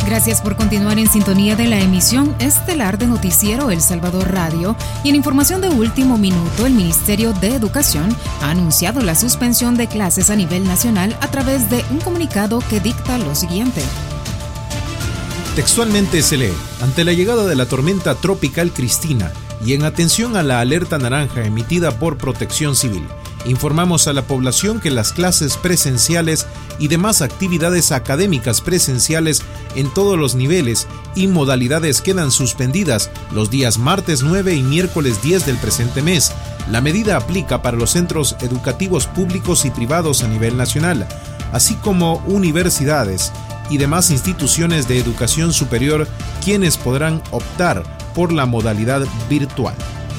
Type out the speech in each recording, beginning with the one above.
Gracias por continuar en sintonía de la emisión estelar de Noticiero El Salvador Radio. Y en información de último minuto, el Ministerio de Educación ha anunciado la suspensión de clases a nivel nacional a través de un comunicado que dicta lo siguiente. Textualmente se lee: ante la llegada de la tormenta tropical Cristina y en atención a la alerta naranja emitida por Protección Civil, informamos a la población que las clases presenciales y demás actividades académicas presenciales en todos los niveles y modalidades quedan suspendidas los días martes 9 y miércoles 10 del presente mes. La medida aplica para los centros educativos públicos y privados a nivel nacional, así como universidades y demás instituciones de educación superior, quienes podrán optar por la modalidad virtual.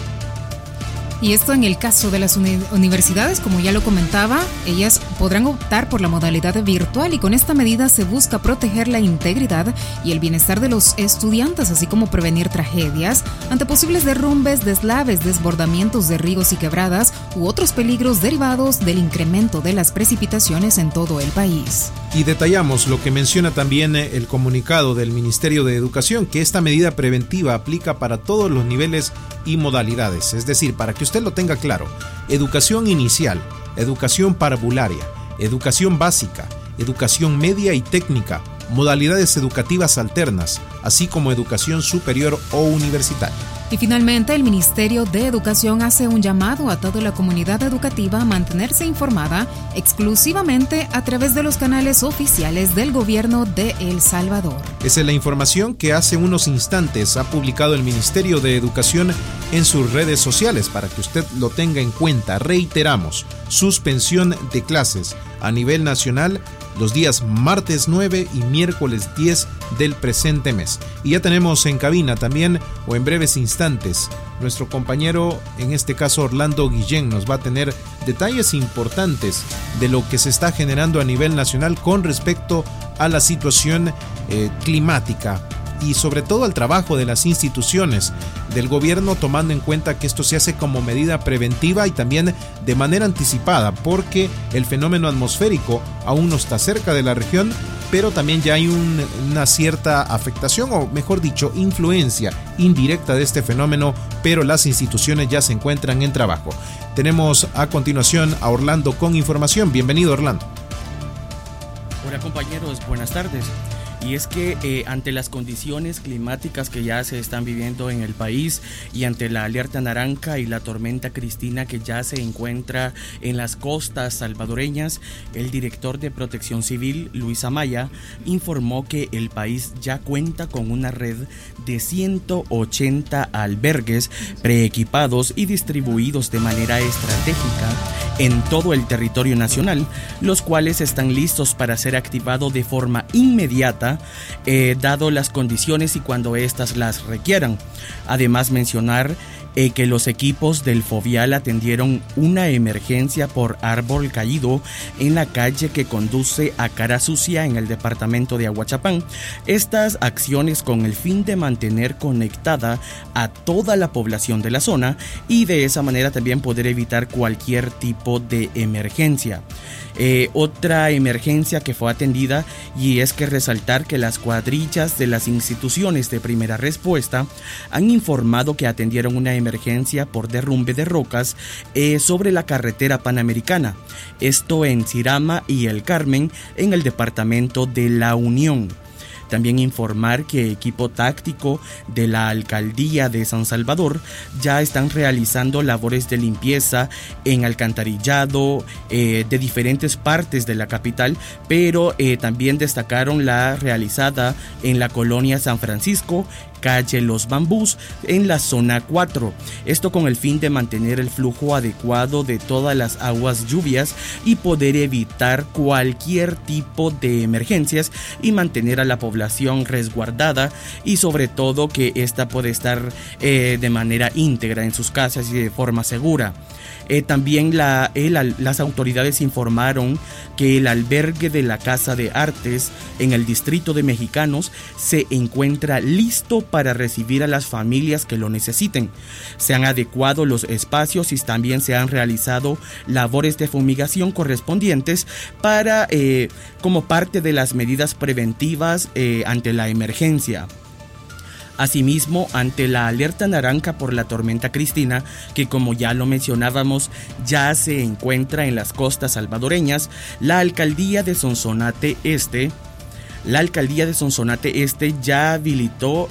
Y esto en el caso de las universidades, como ya lo comentaba, ellas podrán optar por la modalidad virtual, y con esta medida se busca proteger la integridad y el bienestar de los estudiantes, así como prevenir tragedias ante posibles derrumbes, deslaves, desbordamientos de ríos y quebradas u otros peligros derivados del incremento de las precipitaciones en todo el país. Y detallamos lo que menciona también el comunicado del Ministerio de Educación, que esta medida preventiva aplica para todos los niveles y modalidades, es decir, para que usted lo tenga claro: educación inicial, educación parvularia, educación básica, educación media y técnica, modalidades educativas alternas, así como educación superior o universitaria. Y finalmente, el Ministerio de Educación hace un llamado a toda la comunidad educativa a mantenerse informada exclusivamente a través de los canales oficiales del gobierno de El Salvador. Esa es la información que hace unos instantes ha publicado el Ministerio de Educación en sus redes sociales, para que usted lo tenga en cuenta. Reiteramos: suspensión de clases a nivel nacional los días martes 9 y miércoles 10 del presente mes. Y ya tenemos en cabina también, o en breves instantes, nuestro compañero, en este caso Orlando Guillén, nos va a tener detalles importantes de lo que se está generando a nivel nacional con respecto a la situación climática y sobre todo al trabajo de las instituciones del gobierno, tomando en cuenta que esto se hace como medida preventiva y también de manera anticipada, porque el fenómeno atmosférico aún no está cerca de la región, pero también ya hay una cierta afectación, o mejor dicho, influencia indirecta de este fenómeno, pero las instituciones ya se encuentran en trabajo. Tenemos a continuación a Orlando con información. Bienvenido, Orlando. Hola compañeros, buenas tardes. Y es que ante las condiciones climáticas que ya se están viviendo en el país y ante la alerta naranja y la tormenta Cristina que ya se encuentra en las costas salvadoreñas, el director de Protección Civil, Luis Amaya, informó que el país ya cuenta con una red de 180 albergues preequipados y distribuidos de manera estratégica en todo el territorio nacional, los cuales están listos para ser activados de forma inmediata, dado las condiciones y cuando éstas las requieran. Además, mencionar que los equipos del Fovial atendieron una emergencia por árbol caído en la calle que conduce a Cara Sucia en el departamento de Aguachapán. Estas acciones con el fin de mantener conectada a toda la población de la zona y de esa manera también poder evitar cualquier tipo de emergencia. Otra emergencia que fue atendida, y es que resaltar que las cuadrillas de las instituciones de primera respuesta han informado que atendieron una emergencia por derrumbe de rocas sobre la carretera panamericana, esto en Sirama y El Carmen, en el departamento de La Unión. También informar que equipo táctico de la Alcaldía de San Salvador ya están realizando labores de limpieza en alcantarillado de diferentes partes de la capital, pero también destacaron la realizada en la colonia San Francisco, calle Los Bambús, en la zona 4. Esto con el fin de mantener el flujo adecuado de todas las aguas lluvias y poder evitar cualquier tipo de emergencias y mantener a la población resguardada, y sobre todo que ésta puede estar de manera íntegra en sus casas y de forma segura. También las autoridades informaron que el albergue de la Casa de Artes en el distrito de Mexicanos se encuentra listo para recibir a las familias que lo necesiten. Se han adecuado los espacios y también se han realizado labores de fumigación correspondientes para como parte de las medidas preventivas ante la emergencia. Asimismo, ante la alerta naranja por la tormenta Cristina, que como ya lo mencionábamos, ya se encuentra en las costas salvadoreñas, la alcaldía de Sonsonate Este ya habilitó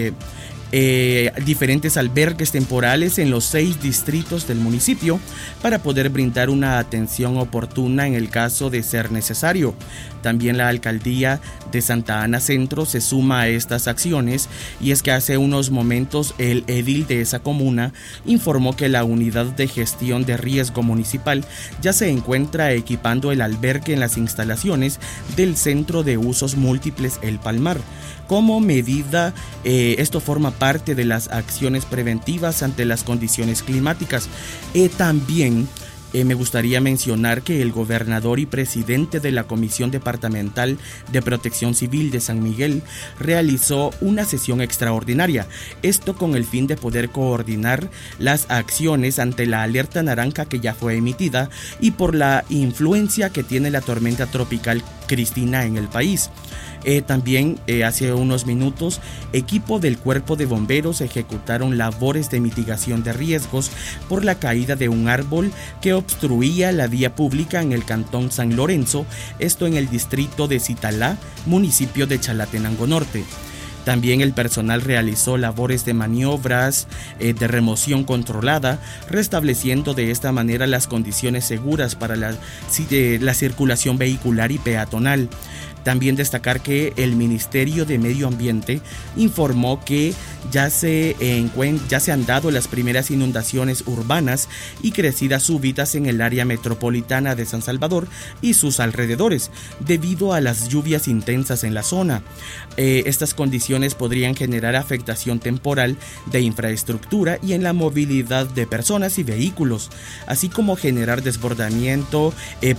diferentes albergues temporales en los 6 distritos del municipio para poder brindar una atención oportuna en el caso de ser necesario. También la alcaldía de Santa Ana Centro se suma a estas acciones, y es que hace unos momentos el edil de esa comuna informó que la unidad de gestión de riesgo municipal ya se encuentra equipando el albergue en las instalaciones del Centro de Usos Múltiples El Palmar. Como medida, esto forma parte de las acciones preventivas ante las condiciones climáticas. También me gustaría mencionar que el gobernador y presidente de la Comisión Departamental de Protección Civil de San Miguel realizó una sesión extraordinaria, esto con el fin de poder coordinar las acciones ante la alerta naranja que ya fue emitida y por la influencia que tiene la tormenta tropical Cristina en el país. También hace unos minutos, equipo del Cuerpo de Bomberos ejecutaron labores de mitigación de riesgos por la caída de un árbol que obstruía la vía pública en el cantón San Lorenzo, esto en el distrito de Citalá, municipio de Chalatenango Norte. También el personal realizó labores de maniobras de remoción controlada, restableciendo de esta manera las condiciones seguras para la circulación vehicular y peatonal. También destacar que el Ministerio de Medio Ambiente informó que ya se han dado las primeras inundaciones urbanas y crecidas súbitas en el área metropolitana de San Salvador y sus alrededores, debido a las lluvias intensas en la zona. Estas condiciones podrían generar afectación temporal de infraestructura y en la movilidad de personas y vehículos, así como generar desbordamiento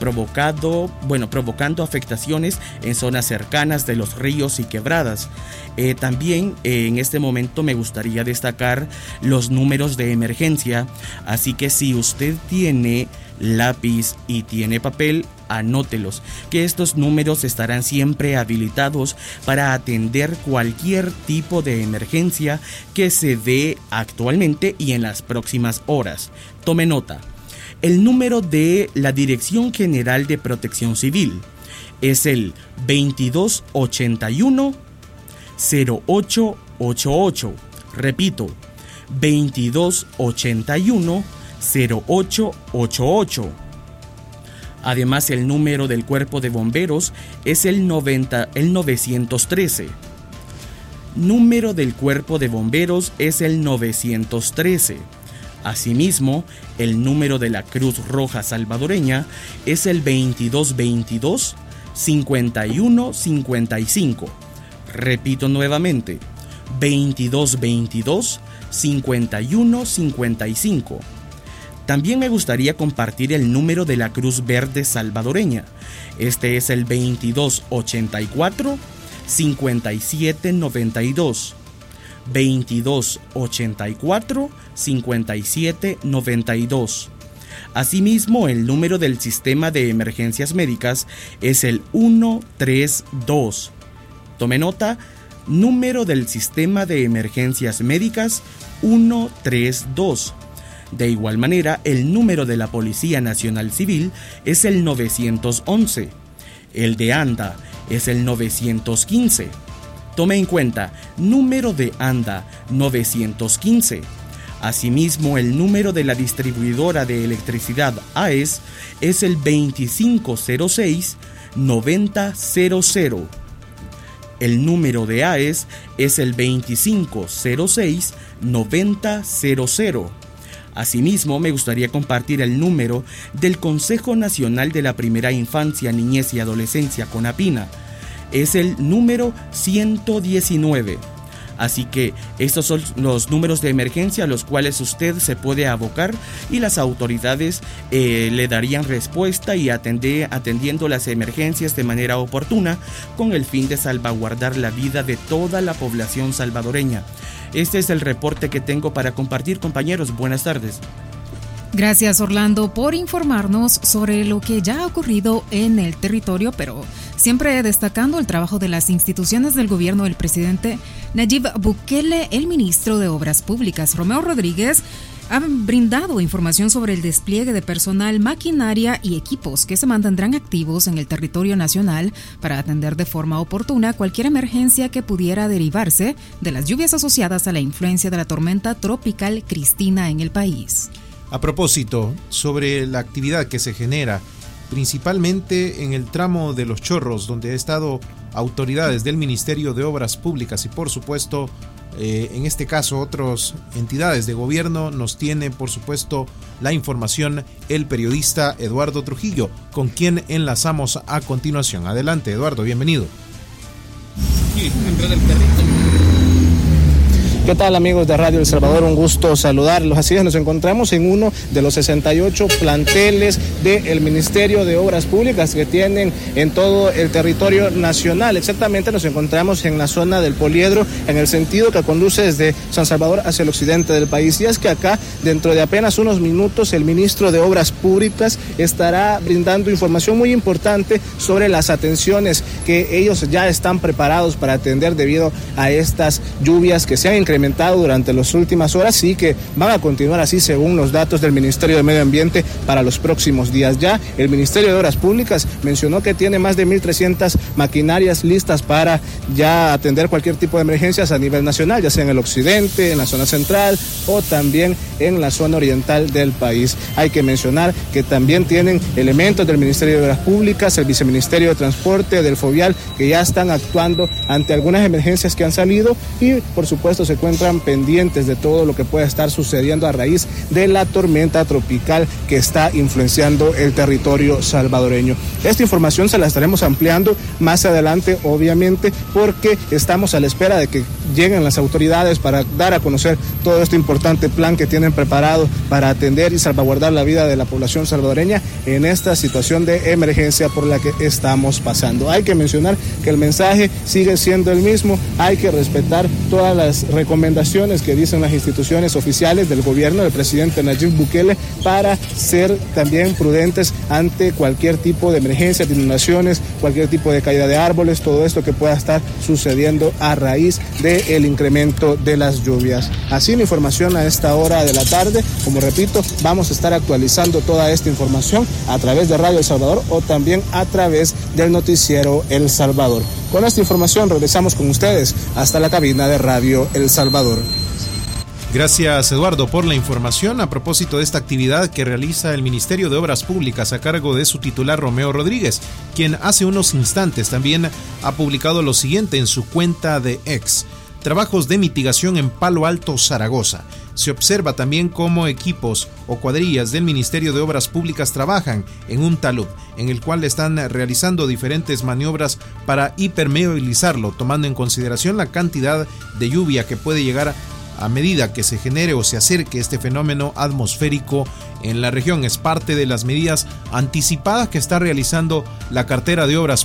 provocando afectaciones en zonas cercanas de los ríos y quebradas. También en este momento me gustaría destacar los números de emergencia, así que si usted tiene lápiz y tiene papel, anótelos, que estos números estarán siempre habilitados para atender cualquier tipo de emergencia que se dé actualmente y en las próximas horas. Tome nota. El número de la Dirección General de Protección Civil es el 2281-0888. Repito, 2281-0888. Además, el número del Cuerpo de Bomberos es el 913. Número del Cuerpo de Bomberos es el 913. Asimismo, el número de la Cruz Roja Salvadoreña es el 2222-5155. Repito nuevamente, 2222-5155. También me gustaría compartir el número de la Cruz Verde Salvadoreña. Este es el 2284-5792. 2284-5792. Asimismo, el número del Sistema de Emergencias Médicas es el 132. Tome nota, número del Sistema de Emergencias Médicas 132. De igual manera, el número de la Policía Nacional Civil es el 911. El de ANDA es el 915. Tome en cuenta, número de ANDA 915. Asimismo, el número de la distribuidora de electricidad AES es el 2506-9000. El número de AES es el 2506-9000. Asimismo, me gustaría compartir el número del Consejo Nacional de la Primera Infancia, Niñez y Adolescencia, CONAPINA. Es el número 119. Así que estos son los números de emergencia a los cuales usted se puede abocar y las autoridades le darían respuesta y atendiendo las emergencias de manera oportuna con el fin de salvaguardar la vida de toda la población salvadoreña. Este es el reporte que tengo para compartir, compañeros. Buenas tardes. Gracias, Orlando, por informarnos sobre lo que ya ha ocurrido en el territorio, pero siempre destacando el trabajo de las instituciones del gobierno del presidente Nayib Bukele. El ministro de Obras Públicas, Romeo Rodríguez, ha brindado información sobre el despliegue de personal, maquinaria y equipos que se mantendrán activos en el territorio nacional para atender de forma oportuna cualquier emergencia que pudiera derivarse de las lluvias asociadas a la influencia de la tormenta tropical Cristina en el país. A propósito, sobre la actividad que se genera, principalmente en el tramo de Los Chorros, donde ha estado autoridades del Ministerio de Obras Públicas y por supuesto, en este caso otras entidades de gobierno, nos tiene por supuesto la información el periodista Eduardo Trujillo, con quien enlazamos a continuación. Adelante, Eduardo, bienvenido. ¿Qué tal, amigos de Radio El Salvador? Un gusto saludarlos. Así es, nos encontramos en uno de los 68 planteles del Ministerio de Obras Públicas que tienen en todo el territorio nacional. Exactamente, nos encontramos en la zona del Poliedro, en el sentido que conduce desde San Salvador hacia el occidente del país. Y es que acá, dentro de apenas unos minutos, el ministro de Obras Públicas estará brindando información muy importante sobre las atenciones que ellos ya están preparados para atender debido a estas lluvias que se han incrementado durante las últimas horas y que van a continuar así según los datos del Ministerio de Medio Ambiente para los próximos días. Ya el Ministerio de Obras Públicas mencionó que tiene más de 1,300 maquinarias listas para ya atender cualquier tipo de emergencias a nivel nacional, ya sea en el occidente, en la zona central o también en la zona oriental del país. Hay que mencionar que también tienen elementos del Ministerio de Obras Públicas, el Viceministerio de Transporte, del FOVIAL, que ya están actuando ante algunas emergencias que han salido y por supuesto se encuentran pendientes de todo lo que pueda estar sucediendo a raíz de la tormenta tropical que está influenciando el territorio salvadoreño. Esta información se la estaremos ampliando más adelante, obviamente, porque estamos a la espera de que lleguen las autoridades para dar a conocer todo este importante plan que tienen preparado para atender y salvaguardar la vida de la población salvadoreña en esta situación de emergencia por la que estamos pasando. Hay que mencionar que el mensaje sigue siendo el mismo, hay que respetar todas las recomendaciones que dicen las instituciones oficiales del gobierno del presidente Nayib Bukele para ser también prudentes ante cualquier tipo de emergencia, de inundaciones, cualquier tipo de caída de árboles, todo esto que pueda estar sucediendo a raíz del incremento de las lluvias. Así la información a esta hora de la tarde, como repito, vamos a estar actualizando toda esta información a través de Radio El Salvador o también a través del noticiero El Salvador. Con esta información regresamos con ustedes hasta la cabina de Radio El Salvador. Gracias, Eduardo, por la información a propósito de esta actividad que realiza el Ministerio de Obras Públicas a cargo de su titular Romeo Rodríguez, quien hace unos instantes también ha publicado lo siguiente en su cuenta de X. Trabajos de mitigación en Palo Alto, Zaragoza. Se observa también cómo equipos o cuadrillas del Ministerio de Obras Públicas trabajan en un talud, en el cual están realizando diferentes maniobras para hipermeabilizarlo, tomando en consideración la cantidad de lluvia que puede llegar a medida que se genere o se acerque este fenómeno atmosférico en la región. Es parte de las medidas anticipadas que está realizando la cartera de Obras